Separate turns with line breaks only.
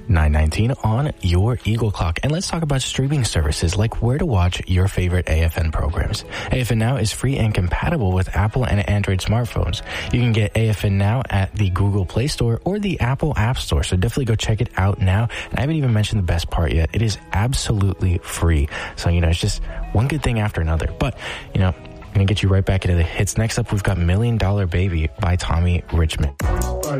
9:19 on your Eagle Clock. And let's talk about streaming services like where to watch your favorite AFN programs. AFN Now is free and compatible with Apple and Android smartphones. You can get AFN Now at the Google Play Store or the Apple App Store. So definitely go check it out now. And I haven't even mentioned the best part yet. It is absolutely free. So, it's just one good thing after another. But, I'm going to get you right back into the hits. Next up, we've got $1 Million Baby by Tommy Richmond.